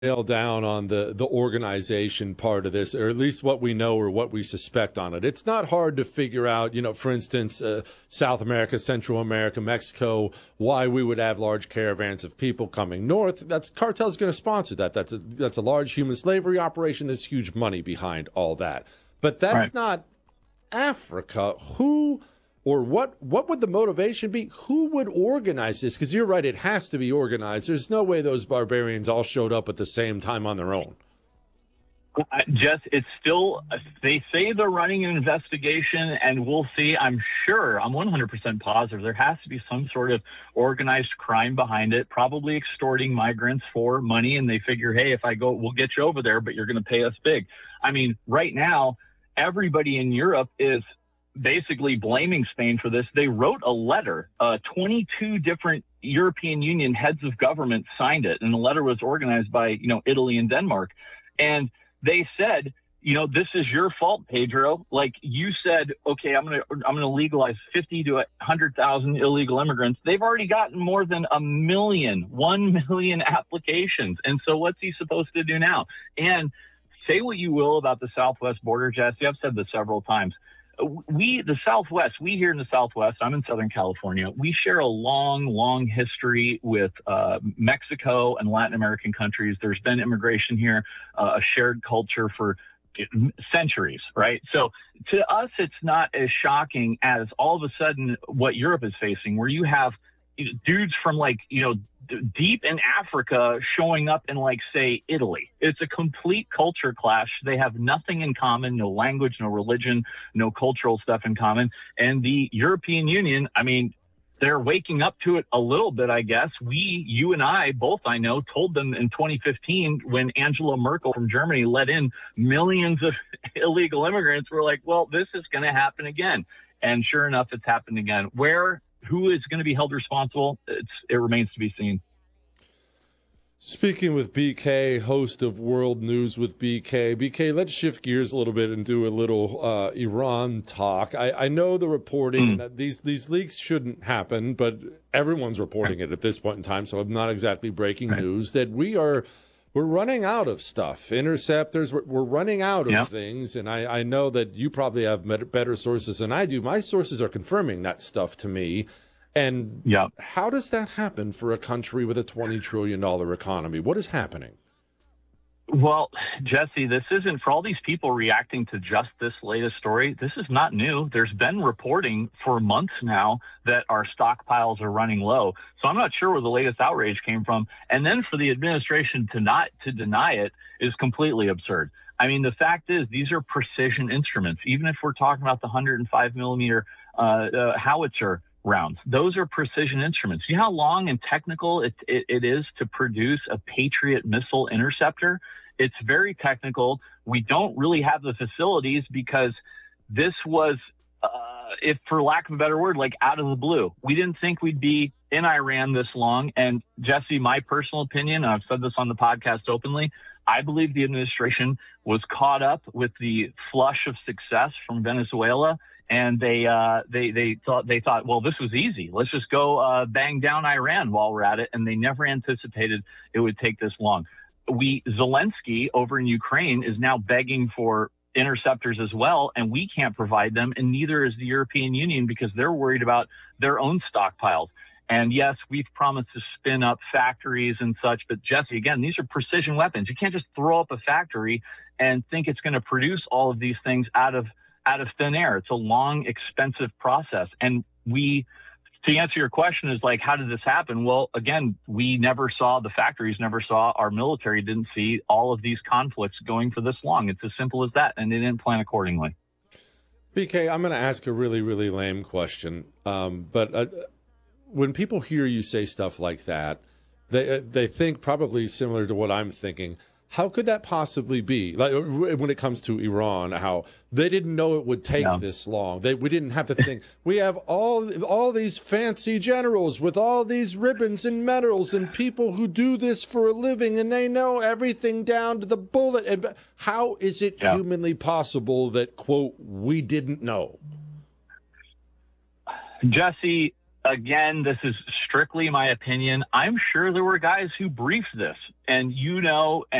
nail down on the organization part of this, or at least what we know or what we suspect on it. It's not hard to figure out, for instance, South America, Central America, Mexico, why we would have large caravans of people coming north. That's cartel's going to sponsor that. That's a large human slavery operation. There's huge money behind all that. But that's right. not Africa. Who or what would the motivation be? Who would organize this? Because you're right, it has to be organized. There's no way those barbarians all showed up at the same time on their own. It's still, they say they're running an investigation, and we'll see. I'm 100% positive there has to be some sort of organized crime behind it, probably extorting migrants for money. And they figure, hey, if I go, we'll get you over there, but you're going to pay us big. I mean, right now, everybody in Europe is basically blaming Spain for this. They wrote a letter, 22 different European Union heads of government signed it. And the letter was organized by, Italy and Denmark. And they said, this is your fault, Pedro. Like you said, okay, I'm going to legalize 50 to 100,000 illegal immigrants. They've already gotten more than 1 million applications. And so what's he supposed to do now? And say what you will about the Southwest border, Jesse. I've said this several times. The Southwest, we here in the Southwest, I'm in Southern California, we share a long history with Mexico and Latin American countries. There's been immigration here, a shared culture for centuries, right? So to us, it's not as shocking as all of a sudden what Europe is facing, where you have dudes from deep in Africa showing up in say Italy. It's a complete culture clash. They have nothing in common, no language, no religion, no cultural stuff in common. And the European Union, I mean, they're waking up to it a little bit, I guess. You and I, both I know, told them in 2015 when Angela Merkel from Germany let in millions of illegal immigrants, we're like, well, this is going to happen again. And sure enough, it's happened again. Who is going to be held responsible? It remains to be seen. Speaking with BK, host of World News with BK. BK, let's shift gears a little bit and do a little Iran talk. I know the reporting that these leaks shouldn't happen, but everyone's reporting it at this point in time, so I'm not exactly breaking news, that we're running out of stuff. Interceptors, we're running out of things, and I know that you probably have better sources than I do. My sources are confirming that stuff to me. And how does that happen for a country with a $20 trillion economy? What is happening? Well, Jesse, this isn't for all these people reacting to just this latest story. This is not new. There's been reporting for months now that our stockpiles are running low. So I'm not sure where the latest outrage came from. And then for the administration to deny it is completely absurd. I mean, the fact is, these are precision instruments. Even if we're talking about the 105 millimeter howitzer rounds, those are precision instruments. You know how long and technical it is to produce a Patriot missile interceptor? It's very technical. We don't really have the facilities because this was, if for lack of a better word, like out of the blue. We didn't think we'd be in Iran this long. And Jesse, my personal opinion, and I've said this on the podcast openly, I believe the administration was caught up with the flush of success from Venezuela. And they thought, well, this was easy. Let's just go bang down Iran while we're at it. And they never anticipated it would take this long. Zelensky over in Ukraine is now begging for interceptors as well, and we can't provide them, and neither is the European Union because they're worried about their own stockpiles. And yes, we've promised to spin up factories and such, but Jesse, again, these are precision weapons. You can't just throw up a factory and think it's going to produce all of these things out of thin air. It's a long, expensive process. And to answer your question is like, how did this happen? Well, again, we never saw, the factories never saw, our military didn't see all of these conflicts going for this long. It's as simple as that. And they didn't plan accordingly. BK, I'm going to ask a really, really lame question. But when people hear you say stuff like that, they think probably similar to what I'm thinking. How could that possibly be? Like when it comes to Iran, how they didn't know it would take this long. We didn't have to think. We have all these fancy generals with all these ribbons and medals and people who do this for a living, and they know everything down to the bullet. And how is it humanly possible that, quote, we didn't know? Jesse, Again, this is strictly my opinion. I'm sure there were guys who briefed this, and